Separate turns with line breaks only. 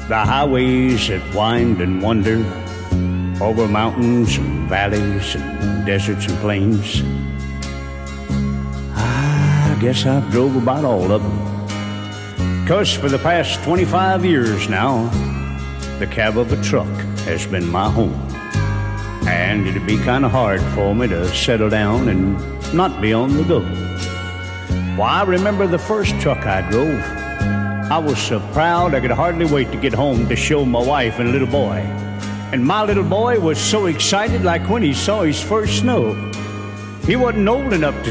The highways that wind and wander over mountains and valleys and deserts and plains. I guess I've drove about all of them. 'Cause for the past 25 years now, the cab of a truck has been my home. And it'd be kind of hard for me to settle down and not be on the go. Why, I remember the first truck I drove. I was so proud I could hardly wait to get home to show my wife and little boy. And my little boy was so excited like when he saw his first snow. He wasn't old enough to